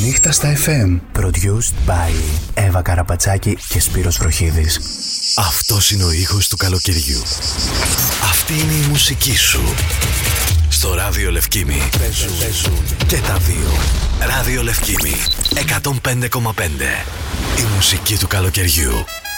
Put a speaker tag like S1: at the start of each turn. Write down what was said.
S1: Νύχτα στα FM. Produced by Εύα Καραπατσάκη και Σπύρος Βροχίδης.
S2: Αυτός είναι ο ήχος του καλοκαιριού. Αυτή είναι η μουσική σου. Στο Ράδιο Λευκήμι παίζουν και τα δύο. Ράδιο Λευκήμι 105,5. Η μουσική του καλοκαιριού.